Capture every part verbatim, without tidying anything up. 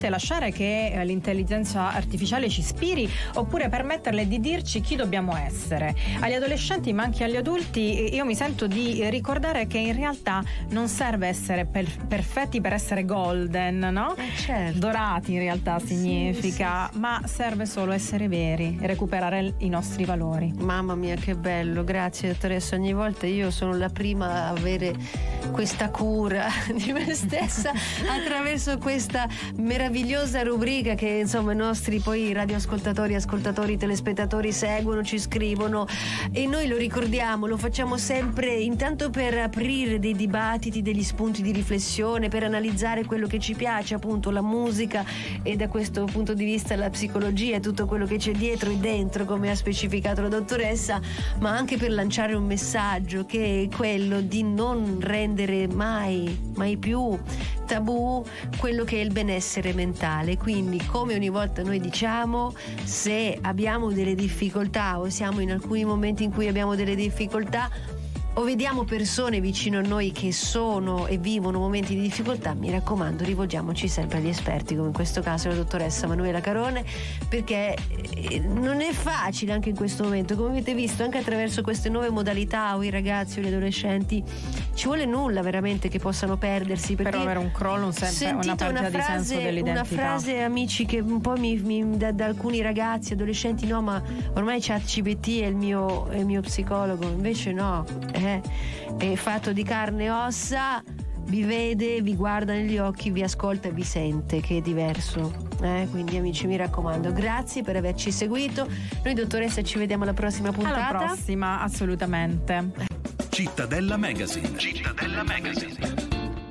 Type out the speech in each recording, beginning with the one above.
lasciare che l'intelligenza artificiale ci ispiri oppure permetterle di dirci chi dobbiamo essere. Agli adolescenti ma anche agli adulti io mi sento di ricordare che in realtà non serve essere per- perfetti per essere golden, no? Eh certo. Dorati in realtà significa, sì, sì, sì. Ma serve solo essere veri e recuperare i nostri valori. Mamma mia che bello, grazie dottoressa, ogni volta io sono la prima a avere questa cura di me stessa attraverso questa meravigliosa rubrica che insomma i nostri poi radioascoltatori, ascoltatori, telespettatori seguono, ci scrivono e noi lo ricordiamo, lo facciamo sempre intanto per aprire dei dibattiti, degli spunti di riflessione, per analizzare quello che ci piace, appunto la musica e da questo punto di vista la psicologia e tutto quello che c'è dietro e dentro, come ha specificato la dottoressa, ma anche per lanciare un messaggio che è quello di non rendere mai, mai più tabù quello che è il benessere mentale. Quindi, come ogni volta noi diciamo, se abbiamo delle difficoltà o siamo in alcuni momenti in cui abbiamo delle difficoltà o vediamo persone vicino a noi che sono e vivono momenti di difficoltà, mi raccomando, rivolgiamoci sempre agli esperti, come in questo caso la dottoressa Manuela Carone, perché non è facile anche in questo momento, come avete visto anche attraverso queste nuove modalità, o i ragazzi o gli adolescenti, ci vuole nulla veramente che possano perdersi, perché per avere un crollo, un senso, una perdita una di frase, senso dell'identità. Una frase, amici, che un po' mi, mi da, da alcuni ragazzi, adolescenti, no ma ormai ChatGPT è il mio, è il mio psicologo, invece no, eh, è fatto di carne e ossa, vi vede, vi guarda negli occhi, vi ascolta e vi sente, che è diverso, eh? Quindi amici, mi raccomando, grazie per averci seguito. Noi dottoressa ci vediamo alla prossima puntata. Alla prossima, assolutamente. Cittadella Magazine. Cittadella Magazine.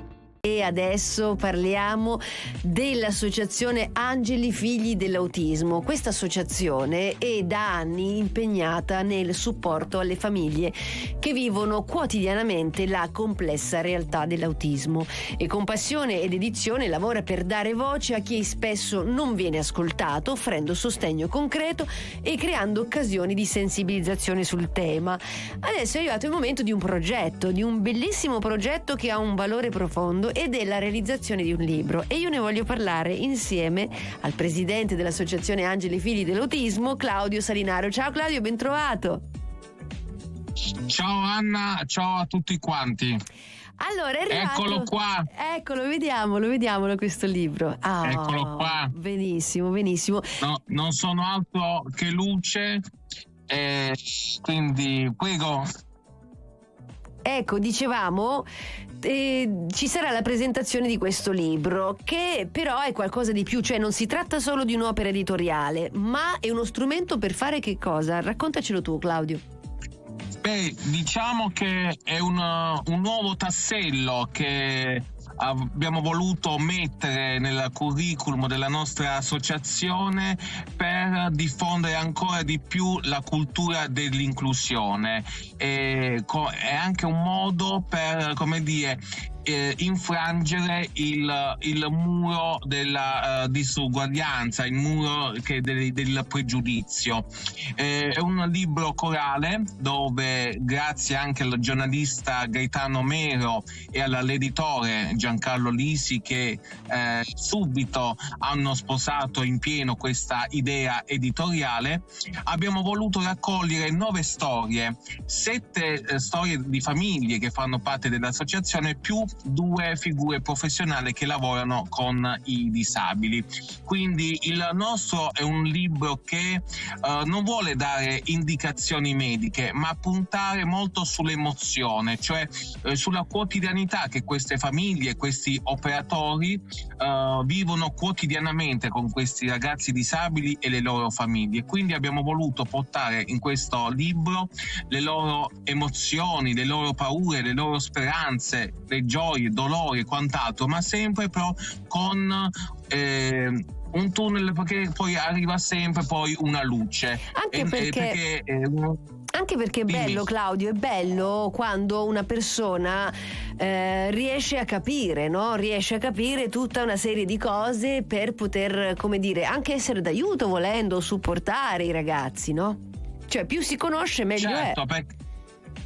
E adesso parliamo dell'associazione Angeli Figli dell'Autismo. Questa associazione è da anni impegnata nel supporto alle famiglie che vivono quotidianamente la complessa realtà dell'autismo e con passione ed dedizione lavora per dare voce a chi spesso non viene ascoltato, offrendo sostegno concreto e creando occasioni di sensibilizzazione sul tema. Adesso è arrivato il momento di un progetto, di un bellissimo progetto che ha un valore profondo ed è la realizzazione di un libro, e io ne voglio parlare insieme al presidente dell'associazione Angeli Figli dell'Autismo, Claudio Salinaro. Ciao Claudio, ben trovato. Ciao Anna, ciao a tutti quanti. Allora, è arrivato... Eccolo qua. Eccolo, vediamolo, vediamolo questo libro. Ah, Eccolo qua. Benissimo, benissimo. No, non sono altro che luce, eh, quindi prego. Ecco, dicevamo, eh, ci sarà la presentazione di questo libro, che però è qualcosa di più, cioè non si tratta solo di un'opera editoriale, ma è uno strumento per fare che cosa? Raccontacelo tu, Claudio. Beh, diciamo che è un, un nuovo tassello che abbiamo voluto mettere nel curriculum della nostra associazione per diffondere ancora di più la cultura dell'inclusione. E è anche un modo per, come dire, Eh, infrangere il, il muro della uh, disuguaglianza, il muro che del, del pregiudizio. Eh, è un libro corale dove, grazie anche al giornalista Gaetano Mero e all'editore Giancarlo Lisi, che eh, subito hanno sposato in pieno questa idea editoriale, abbiamo voluto raccogliere nove storie, sette eh, storie di famiglie che fanno parte dell'associazione, più due figure professionali che lavorano con i disabili. Quindi il nostro è un libro che uh, non vuole dare indicazioni mediche, ma puntare molto sull'emozione, cioè uh, sulla quotidianità che queste famiglie, questi operatori uh, vivono quotidianamente con questi ragazzi disabili e le loro famiglie. Quindi abbiamo voluto portare in questo libro le loro emozioni, le loro paure, le loro speranze, le gioie, dolori e quant'altro, ma sempre però con eh, un tunnel, perché poi arriva sempre poi una luce. Anche e, perché, perché eh, anche perché è bello, Claudio, è bello quando una persona eh, riesce a capire, no? Riesce a capire tutta una serie di cose per poter, come dire, anche essere d'aiuto, volendo supportare i ragazzi, no? Cioè più si conosce meglio certo, è. Perché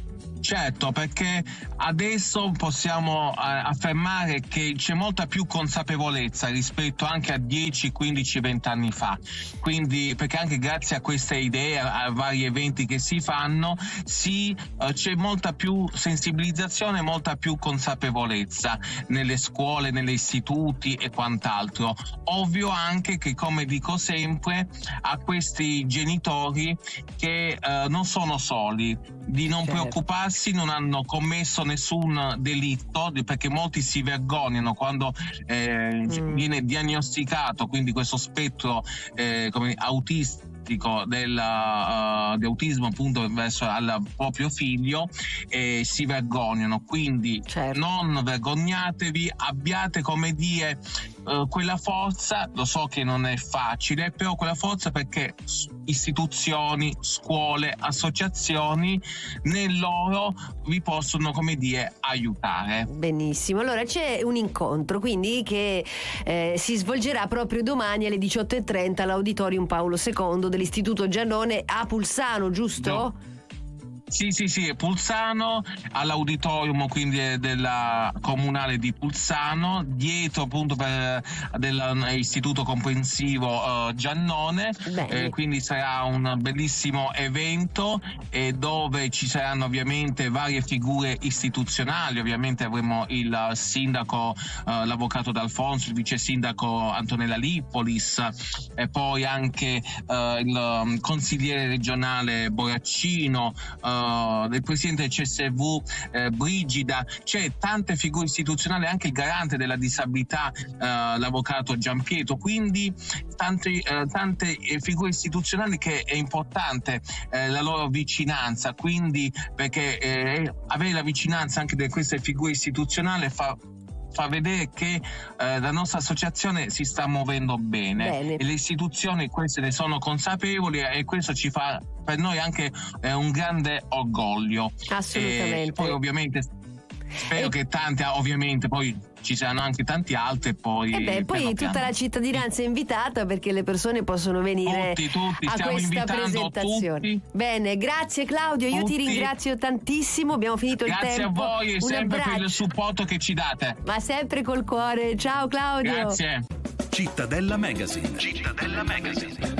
Certo, perché adesso possiamo eh, affermare che c'è molta più consapevolezza rispetto anche a dieci, quindici, venti anni fa. Quindi, perché anche grazie a queste idee, a vari eventi che si fanno, si, eh, c'è molta più sensibilizzazione, molta più consapevolezza nelle scuole, negli istituti e quant'altro. Ovvio anche che, come dico sempre, a questi genitori che eh, non sono soli, di non certo. preoccuparsi, non hanno commesso nessun delitto, perché molti si vergognano quando eh, mm. viene diagnosticato, quindi questo spettro eh, come autistico del, uh, di autismo appunto verso al proprio figlio, e si vergognano. Quindi certo. non vergognatevi, abbiate, come dire, uh, quella forza. Lo so che non è facile, però quella forza, perché istituzioni, scuole, associazioni nel loro vi possono, come dire, aiutare. Benissimo, allora c'è un incontro quindi che eh, si svolgerà proprio domani alle diciotto e trenta all'Auditorium Paolo secondo dell'Istituto Giannone a Pulsano, giusto? No. Sì, sì, sì, Pulsano, all'auditorium quindi della comunale di Pulsano, dietro appunto per, dell'Istituto Comprensivo uh, Giannone, eh, quindi sarà un bellissimo evento eh, dove ci saranno ovviamente varie figure istituzionali. Ovviamente avremo il sindaco, uh, l'avvocato D'Alfonso, il vice sindaco Antonella Lippolis, e poi anche uh, il um, consigliere regionale Boraccino, uh, del presidente del C S V eh, Brigida. C'è tante figure istituzionali, anche il garante della disabilità eh, l'avvocato Gianpietro, quindi tante, eh, tante figure istituzionali che è importante eh, la loro vicinanza, quindi perché eh, avere la vicinanza anche di queste figure istituzionali fa fa vedere che eh, la nostra associazione si sta muovendo bene, bene. E le istituzioni queste ne sono consapevoli, e questo ci fa per noi anche eh, un grande orgoglio. Assolutamente. E poi ovviamente spero e... che tanti, ovviamente poi ci saranno anche tanti altri, e poi e beh, poi tutta piano. La cittadinanza è invitata, perché le persone possono venire tutti, tutti, a questa presentazione. Tutti. Bene, grazie Claudio, io tutti. ti ringrazio tantissimo, abbiamo finito grazie il tempo. Grazie a voi e un sempre abbraccio. per il supporto che ci date. Ma sempre col cuore. Ciao Claudio. Grazie. Cittadella Magazine. Cittadella Magazine.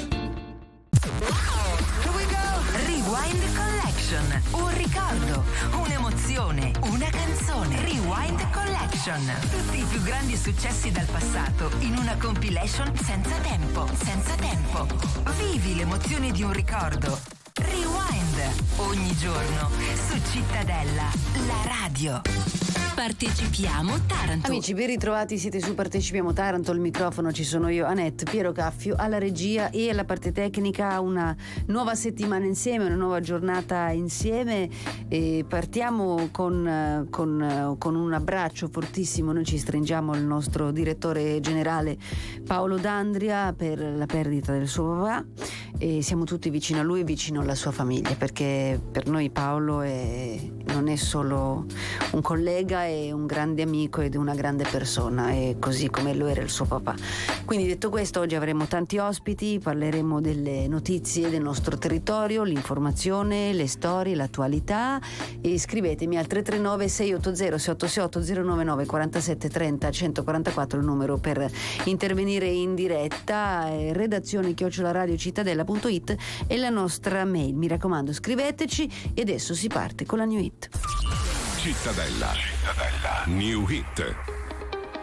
Rewind Collection. Un ricordo, un'emozione, una canzone. Rewind Collection. Tutti i più grandi successi dal passato in una compilation senza tempo, senza tempo. Vivi l'emozione di un ricordo. Rewind. Ogni giorno su Cittadella, la radio. Partecipiamo Taranto. Amici, ben ritrovati, siete su Partecipiamo Taranto. Al microfono ci sono io, Annette, Piero Caffio, alla regia e alla parte tecnica. Una nuova settimana insieme, una nuova giornata insieme, e partiamo con, con, con un abbraccio fortissimo. Noi ci stringiamo al nostro direttore generale Paolo D'Andria per la perdita del suo papà, e siamo tutti vicino a lui e vicino alla sua famiglia, perché per noi Paolo è, non è solo un collega, è un grande amico ed è una grande persona, e così come lo era il suo papà. Quindi, detto questo, oggi avremo tanti ospiti, parleremo delle notizie del nostro territorio, l'informazione, le storie, l'attualità, e scrivetemi al tre tre nove sei otto zero sei otto sei otto zero nove nove quarantasette trenta centoquarantaquattro il numero per intervenire in diretta. eh, redazione chiocciola radio cittadella punto it è la nostra mail, mi raccomando scriveteci. E adesso si parte con la New Hit. Cittadella. Cittadella. New Hit.